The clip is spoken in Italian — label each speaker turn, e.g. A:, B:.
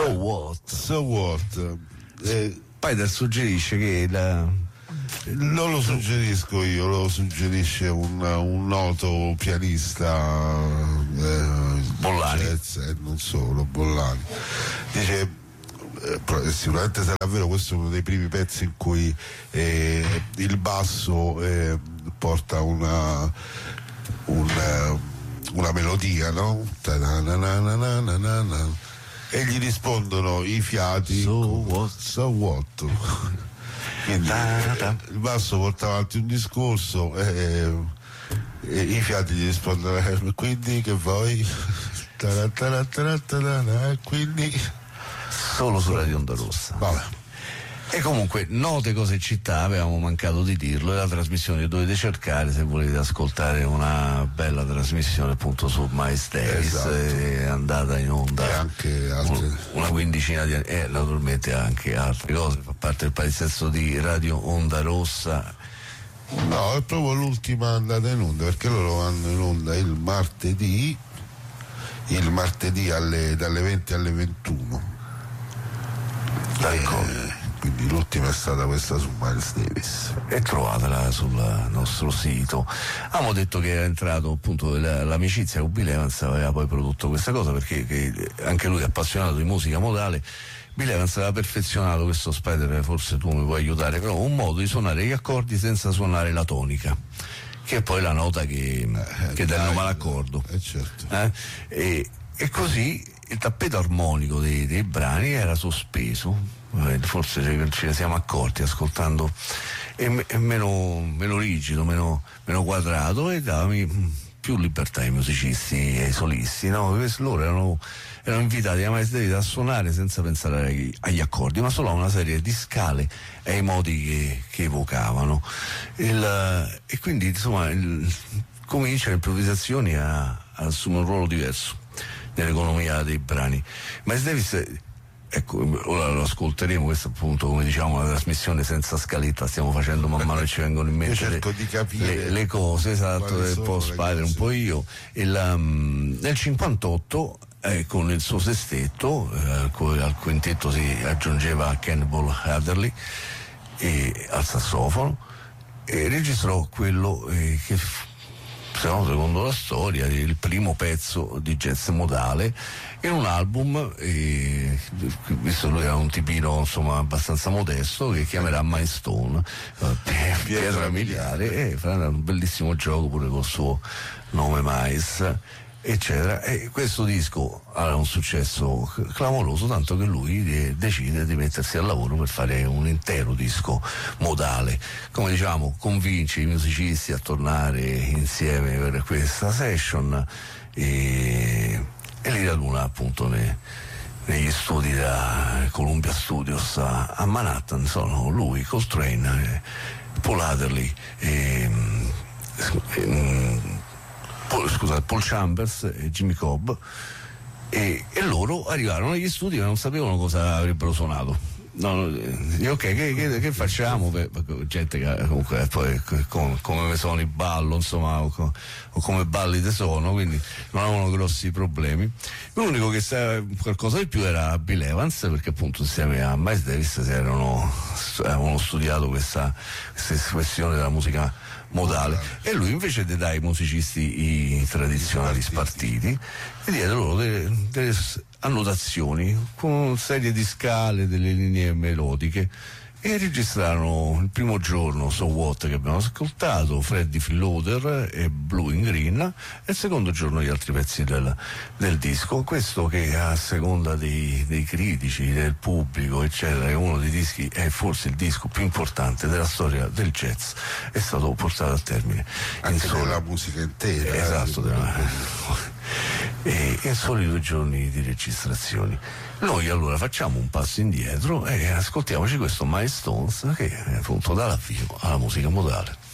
A: So What.
B: Spider suggerisce che
A: non lo suggerisco io, lo suggerisce un noto pianista
B: Bollani,
A: non solo, Bollani. Dice sicuramente sarà vero, questo è uno dei primi pezzi in cui il basso porta una melodia, no? E gli rispondono i fiati.
B: So what?
A: Quindi il basso porta avanti un discorso e i fiati gli rispondono quindi che vuoi? Quindi
B: solo su Radio Onda Rossa.
A: Vabbè.
B: E comunque, note cose e città, avevamo mancato di dirlo, è la trasmissione che dovete cercare se volete ascoltare una bella trasmissione appunto su Miles Davis.
A: Esatto.
B: È andata in onda
A: e anche altre
B: una quindicina di anni, e naturalmente anche altre cose, fa parte del palinsesto di Radio Onda Rossa.
A: No, è proprio l'ultima andata in onda, perché loro vanno in onda il martedì dalle 20 alle 21. Quindi l'ultima è stata questa su Miles Davis.
B: E trovatela sul nostro sito. Abbiamo detto che era entrato appunto l'amicizia con Bill Evans, aveva poi prodotto questa cosa perché anche lui è appassionato di musica modale. Bill Evans aveva perfezionato questo Spider, forse tu mi puoi aiutare, però un modo di suonare gli accordi senza suonare la tonica, che è poi la nota che dà il nome all'accordo.
A: Certo.
B: E così il tappeto armonico dei brani era sospeso, forse ce ne siamo accorti ascoltando, è meno rigido, meno quadrato, e dava più libertà ai musicisti e ai solisti, no? Loro erano invitati da Miles Davis a suonare senza pensare agli accordi, ma solo a una serie di scale e ai modi che evocavano. E quindi insomma comincia le improvvisazioni a assumere un ruolo diverso nell'economia dei brani. Miles Davis, ecco, ora lo ascolteremo, questo appunto, come diciamo, una trasmissione senza scaletta, stiamo facendo man mano che ci vengono in mente
A: cerco di capire
B: le cose, esatto, un po' Spider, un po' io. Nel 58 con il suo sestetto, al quintetto si aggiungeva Cannonball Adderley al sassofono, e registrò quello che secondo la storia il primo pezzo di jazz modale in un album, visto lui era un tipino insomma abbastanza modesto, che chiamerà My Stone, pietra miliare, e farà un bellissimo gioco pure col suo nome Mais, eccetera. E questo disco ha un successo clamoroso, tanto che lui decide di mettersi al lavoro per fare un intero disco modale. Come diciamo, convince i musicisti a tornare insieme per questa session, e li raduna appunto negli studi da Columbia Studios a Manhattan. Sono lui, Coltrane, Paul Adderley Paul Chambers e Jimmy Cobb, e loro arrivarono negli studi e non sapevano cosa avrebbero suonato. Ok, che facciamo? Gente che comunque poi come suoni ballo, insomma, o come balli te sono, quindi non avevano grossi problemi. L'unico che sapeva qualcosa di più era Bill Evans, perché appunto insieme a Miles Davis avevano studiato questa questione della musica modale, e lui invece dà ai musicisti i tradizionali spartiti e diede loro delle annotazioni con una serie di scale, delle linee melodiche, e registrarono il primo giorno So What, che abbiamo ascoltato, Freddie Fielder e Blue in Green, e il secondo giorno gli altri pezzi del disco. Questo che a seconda dei critici, del pubblico eccetera, è uno dei dischi, è forse il disco più importante della storia del jazz, è stato portato a termine
A: anche della musica intera,
B: esatto, e in soli 2 giorni di registrazioni. Noi allora facciamo un passo indietro e ascoltiamoci questo My Stones, che appunto dà l'avvio alla musica modale.